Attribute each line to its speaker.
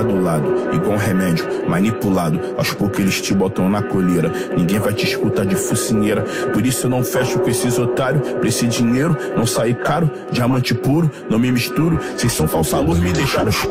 Speaker 1: lado, igual um remédio, manipulado. Aos poucos eles te botam na coleira. Ninguém vai te escutar de focinheira. Por isso eu não fecho com esses otários. Pra esse dinheiro não sair caro, diamante puro, não me misturo. Vocês são falsa luz, me deixaram escuro.